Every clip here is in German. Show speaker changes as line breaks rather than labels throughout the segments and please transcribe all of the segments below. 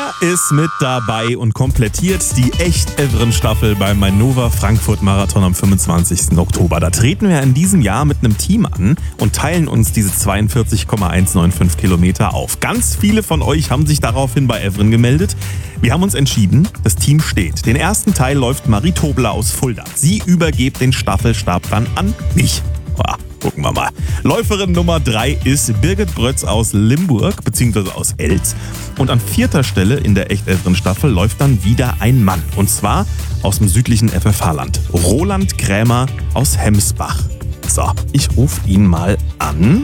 FFH ist mit dabei und komplettiert die Echt-Evren-Staffel beim Mainova Frankfurt Marathon am 25. Oktober. Da treten wir in diesem Jahr mit einem Team an und teilen uns diese 42,195 Kilometer auf. Ganz viele von euch haben sich daraufhin bei Evren gemeldet. Wir haben uns entschieden, das Team steht. Den ersten Teil läuft Marie Tobler aus Fulda. Sie übergibt den Staffelstab dann an mich. Gucken wir mal. Läuferin Nummer 3 ist Birgit Brötz aus Limburg bzw. aus Elz. Und an 4. Stelle in der Echt-Evren-Staffel läuft dann wieder ein Mann. Und zwar aus dem südlichen FFH-Land. Roland Krämer aus Hemsbach. So, ich rufe ihn mal an.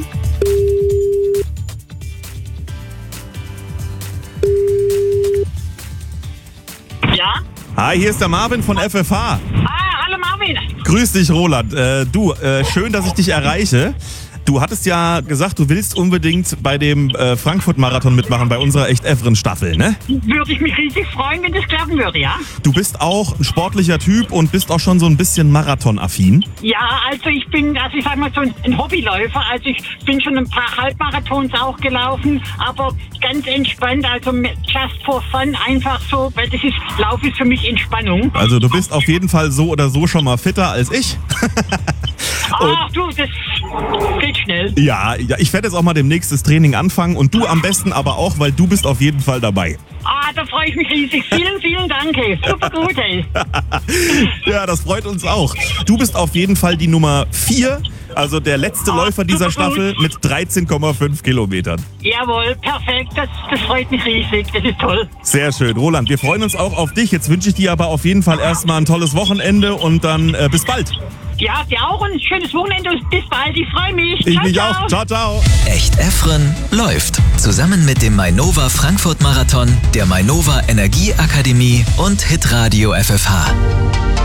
Ja?
Hi, hier ist der Marvin von FFH.
Hallo Marvin.
Grüß dich, Roland. Schön, dass ich dich erreiche. Du hattest ja gesagt, du willst unbedingt bei dem Frankfurt-Marathon mitmachen, bei unserer Echt-Evren-Staffel, ne?
Würde ich mich riesig freuen, wenn das klappen würde, ja?
Du bist auch ein sportlicher Typ und bist auch schon so ein bisschen Marathon-affin.
Ja, also ich sag mal so ein Hobbyläufer. Also ich bin schon ein paar Halbmarathons auch gelaufen, aber ganz entspannt, also just for fun, einfach so, weil Lauf ist für mich Entspannung.
Also du bist auf jeden Fall so oder so schon mal fitter als ich.
Ach du, das geht schnell.
Ja, ich werde jetzt auch mal demnächst das Training anfangen und du am besten aber auch, weil du bist auf jeden Fall dabei.
Da freue ich mich riesig. Vielen, vielen Dank, ey. Super gut, ey.
Ja, das freut uns auch. Du bist auf jeden Fall die Nummer 4, also der letzte Läufer dieser Staffel mit 13,5 Kilometern.
Jawohl, perfekt. Das freut mich riesig. Das ist toll.
Sehr schön. Roland, wir freuen uns auch auf dich. Jetzt wünsche ich dir aber auf jeden Fall erstmal ein tolles Wochenende und dann bis bald.
Ja, dir auch ein schönes Wochenende und bis bald. Ich freue mich.
Ich mich auch. Ciao, ciao.
Echt-Evren läuft. Zusammen mit dem Mainova Frankfurt Marathon, der Mainova Energieakademie und Hitradio FFH.